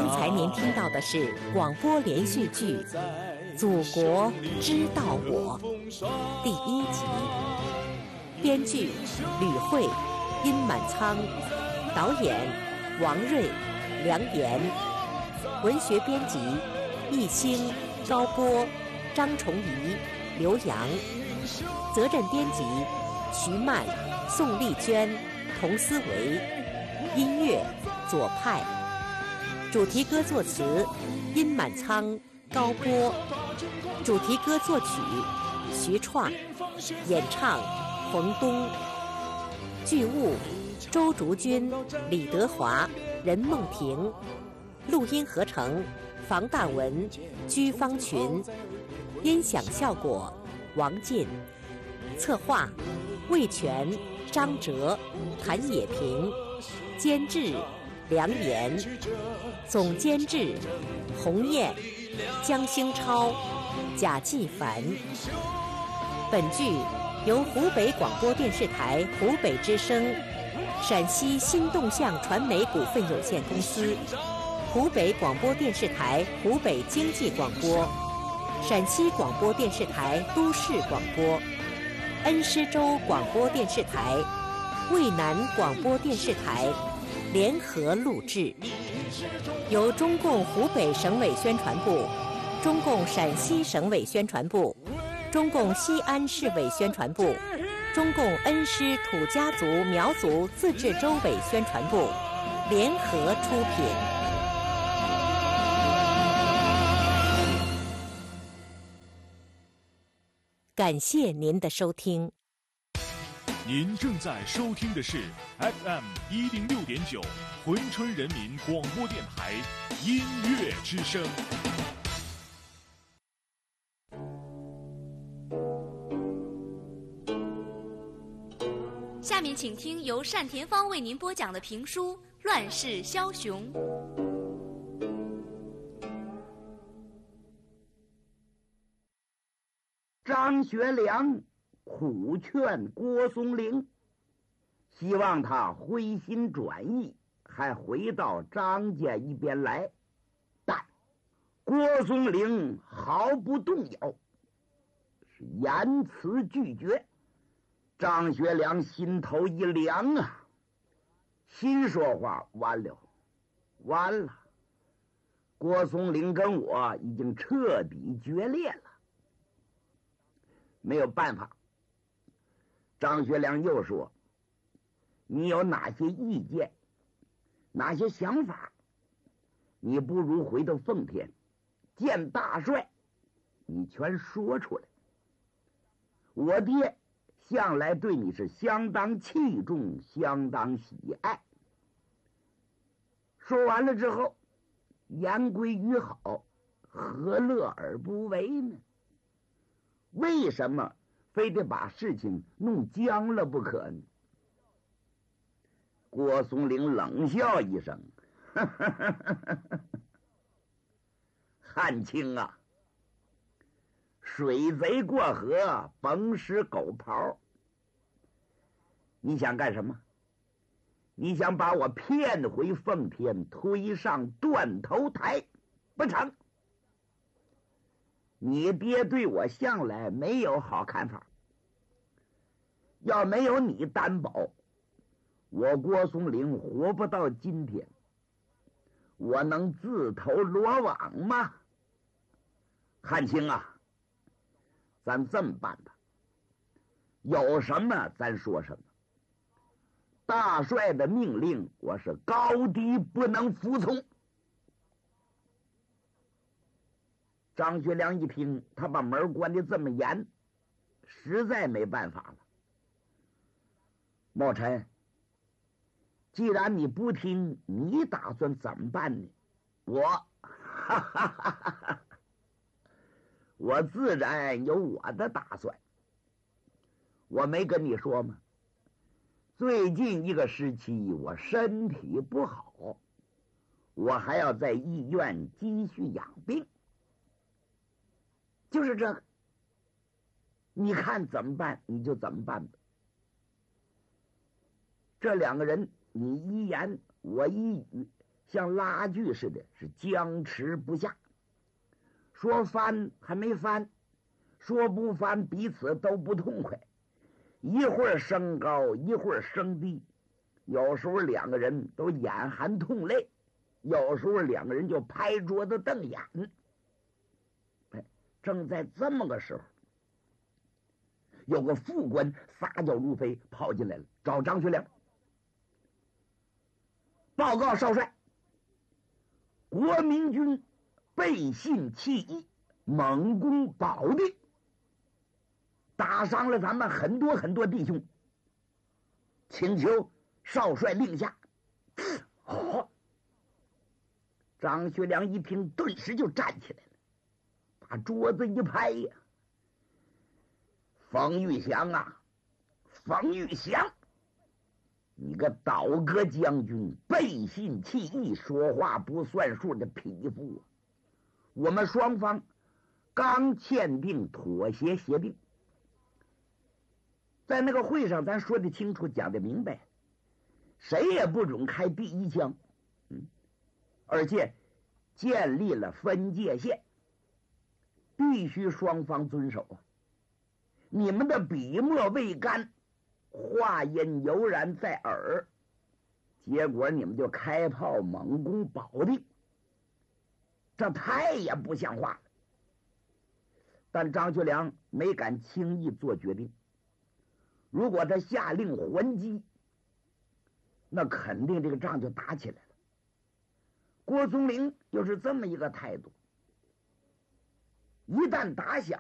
刚才您听到的是广播连续剧《祖国知道我》第1集，编剧吕慧、殷满仓，导演王瑞、梁岩，文学编辑易兴、高波、张崇仪、刘洋，责任编辑徐曼、宋丽娟、童思维，音乐左派，主题歌作词殷满仓、高波，主题歌作曲徐创，演唱冯东，剧务周竹君、李德华、任梦萍，录音合成房大文、居方群，音响效果王进，策划魏全、张哲、谭野平，监制梁岩，总监制洪燕、江兴超、贾继凡。本剧由湖北广播电视台湖北之声、陕西新动向传媒股份有限公司、湖北广播电视台湖北经济广播、陕西广播电视台都市广播、恩施州广播电视台、渭南广播电视台联合录制，由中共湖北省委宣传部、中共陕西省委宣传部、中共西安市委宣传部、中共恩施土家族苗族自治州委宣传部联合出品。感谢您的收听。 您正在收听的是 FM106.9珲春人民广播电台音乐之声。 下面请听由单田芳为您播讲的评书《乱世枭雄》。 张学良苦劝郭松龄，希望他回心转意，还回到张家一边来，但郭松龄毫不动摇，是严词拒绝。张学良心头一凉啊，心说话完了，完了，郭松龄跟我已经彻底决裂了。没有办法，张学良又说，你有哪些意见，哪些想法，你不如回到奉天见大帅，你全说出来。我爹向来对你是相当器重，相当喜爱。说完了之后，言归于好，何乐而不为呢？为什么非得把事情弄僵了不可呢？郭松龄冷笑一声，汉卿啊，水贼过河，甭使狗刨。你想干什么？你想把我骗回奉天，推上断头台，不成？你爹对我向来没有好看法，要没有你担保，我郭松龄活不到今天，我能自投罗网吗？汉卿啊，咱这么办吧，有什么咱说什么，大帅的命令我是高低不能服从。张学良一听他把门关得这么严，实在没办法了。茂臣，既然你不听，你打算怎么办呢？我自然有我的打算。我没跟你说吗？最近一个时期我身体不好，我还要在医院继续养病。就是这个，你看怎么办你就怎么办吧。这两个人你一言我一语， 像拉锯似的，是僵持不下。说翻还没翻，说不翻，彼此都不痛快。一会儿升高，一会儿升低，有时候两个人都眼含痛泪，有时候两个人就拍桌子瞪眼。正在这么个时候，有个副官撒脚如飞跑进来了，找张学良报告少帅，国民军背信弃义，猛攻保定，打伤了咱们很多弟兄，请求少帅令下。张学良一听，顿时就站起来了，把桌子一拍呀，冯玉祥啊，冯玉祥，你个倒戈将军，背信弃义，说话不算数的匹夫！我们双方刚签订妥协协定，在那个会上咱说的清楚，讲的明白，谁也不准开第一枪，而且建立了分界线，必须双方遵守啊！你们的笔墨未干，话音犹然在耳，结果你们就开炮猛攻保定，这太也不像话了。但张学良没敢轻易做决定，如果他下令还击，那肯定这个仗就打起来了。郭松龄又是这么一个态度，一旦打响